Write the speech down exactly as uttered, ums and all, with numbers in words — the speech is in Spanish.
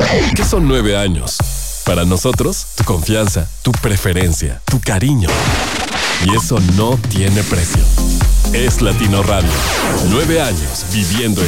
¿Qué son nueve años? Para nosotros, tu confianza, tu preferencia, tu cariño. Y eso no tiene precio. Es Latino Radio. Nueve años viviendo en